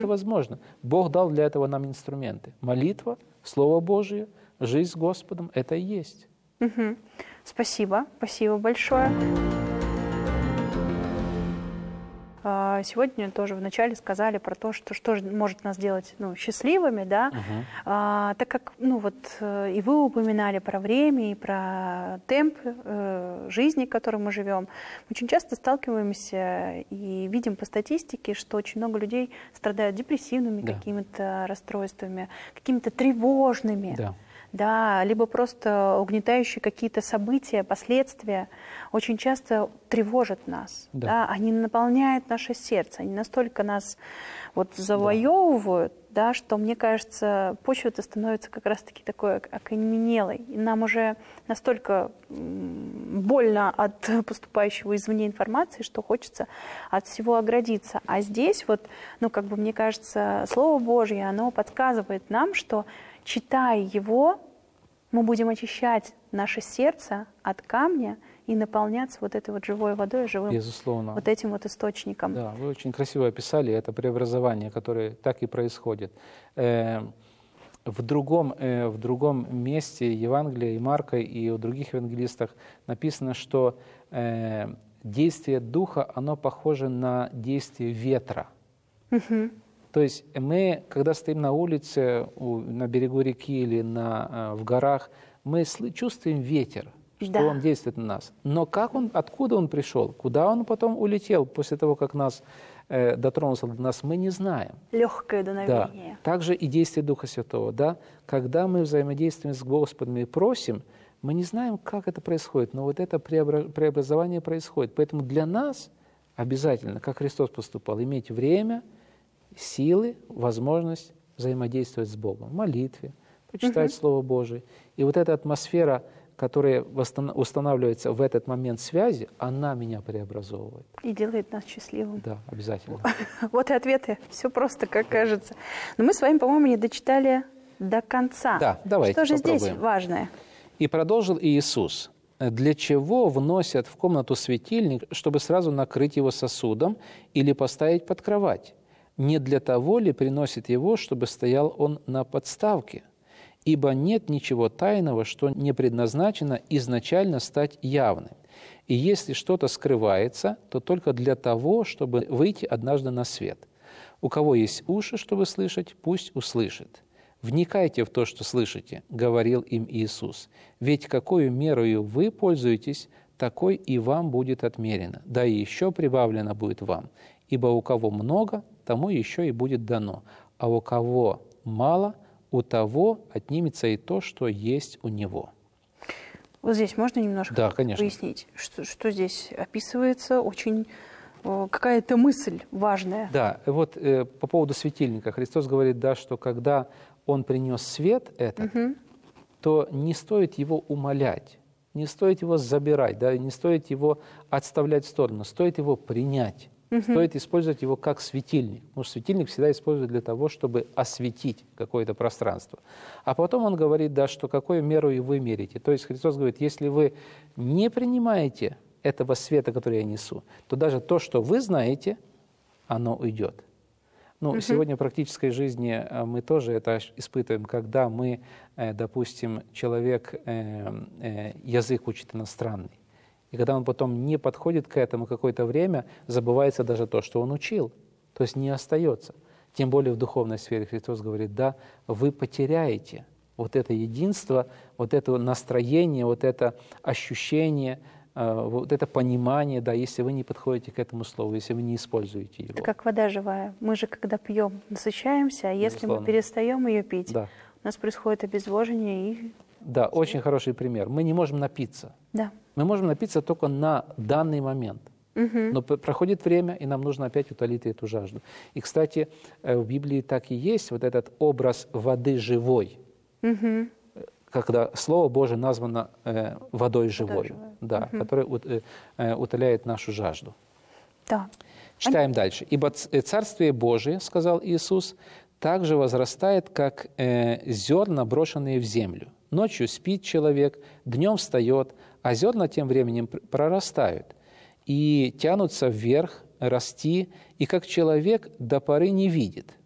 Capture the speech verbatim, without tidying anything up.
Это возможно. Бог дал для этого нам инструменты. Молитва, Слово Божие, жизнь с Господом — это и есть. Угу. Спасибо, спасибо большое. Сегодня тоже вначале сказали про то, что что же может нас сделать ну, счастливыми, да, Угу. а, так как ну, вот, и вы упоминали про время и про темп э, жизни, в котором мы живем. Очень часто сталкиваемся и видим по статистике, что очень много людей страдают депрессивными Да. какими-то расстройствами, какими-то тревожными. Да. Да, либо просто угнетающие какие-то события, последствия очень часто тревожат нас. Да. Да, они наполняют наше сердце, они настолько нас вот завоевывают, да. Да, что, мне кажется, почва-то становится как раз-таки такой окаменелой. И нам уже настолько больно от поступающего извне информации, что хочется от всего оградиться. А здесь вот, ну, как бы, мне кажется, Слово Божье, оно подсказывает нам, что читая его, мы будем очищать наше сердце от камня и наполняться вот этой вот живой водой, живым Безусловно. вот этим вот источником. Да, вы очень красиво описали это преобразование, которое так и происходит. Э, в, другом, э, в другом месте Евангелия и Марка, и у других евангелистах написано, что э, действие Духа, оно похоже на действие ветра. Угу. То есть мы, когда стоим на улице, у, на берегу реки или на, в горах, мы чувствуем ветер, что Да. он действует на нас. Но как он, откуда он пришел, куда он потом улетел после того, как нас э, дотронулся до нас, мы не знаем. Легкое Да. дуновение. Также и действие Духа Святого. Да? Когда мы взаимодействуем с Господом и просим, мы не знаем, как это происходит, но вот это преобразование происходит. Поэтому для нас обязательно, как Христос поступал, иметь время, силы, возможность взаимодействовать с Богом в молитве, почитать Угу. Слово Божие. И вот эта атмосфера, которая устанавливается в этот момент связи, она меня преобразовывает. И делает нас счастливым. Да, обязательно. Вот и ответы. Все просто, как кажется. Но мы с вами, по-моему, не дочитали до конца. Да, давайте Что же попробуем. здесь важное? «И продолжил Иисус: для чего вносят в комнату светильник, чтобы сразу накрыть его сосудом или поставить под кровать? Не для того ли приносит его, чтобы стоял он на подставке? Ибо нет ничего тайного, что не предназначено изначально стать явным. И если что-то скрывается, то только для того, чтобы выйти однажды на свет. У кого есть уши, чтобы слышать, пусть услышит. Вникайте в то, что слышите, говорил им Иисус. Ведь какую мерою вы пользуетесь, такой и вам будет отмерено, да и еще прибавлено будет вам. Ибо у кого много, тому еще и будет дано, а у кого мало, у того отнимется и то, что есть у него». Вот здесь можно немножко Да, конечно. пояснить, что, что здесь описывается? Очень о, какая-то мысль важная. Да, вот э, по поводу светильника Христос говорит, да, что когда Он принес свет этот, Угу. то не стоит его умалять, не стоит его забирать, да, не стоит его отставлять в сторону, стоит его принять. Угу. Стоит использовать его как светильник. Потому что светильник всегда используют для того, чтобы осветить какое-то пространство. А потом он говорит, да, что какую меру и вы мерите. То есть Христос говорит, если вы не принимаете этого света, который я несу, то даже то, что вы знаете, оно уйдет. Ну, угу. Сегодня в практической жизни мы тоже это испытываем, когда мы, допустим, человек язык учит иностранный. И когда он потом не подходит к этому какое-то время, забывается даже то, что он учил. То есть не остается. Тем более в духовной сфере Христос говорит, да, вы потеряете вот это единство, вот это настроение, вот это ощущение, вот это понимание, да, если вы не подходите к этому слову, если вы не используете его. Это как вода живая. Мы же, когда пьем, насыщаемся, а если Безусловно. мы перестаем ее пить, Да. у нас происходит обезвоживание и... Да, очень хороший пример. Мы не можем напиться. Да. Мы можем напиться только на данный момент. Угу. Но проходит время, и нам нужно опять утолить эту жажду. И, кстати, в Библии так и есть вот этот образ воды живой. Угу. Когда Слово Божие названо э, водой живой, живой. да, Угу. которая ут, э, утоляет нашу жажду. Да. Читаем дальше. «Ибо Царствие Божие, — сказал Иисус, — также возрастает, как э, зерна, брошенные в землю. Ночью спит человек, днем встает, а зерна тем временем прорастают и тянутся вверх, расти, и как человек до поры не видит,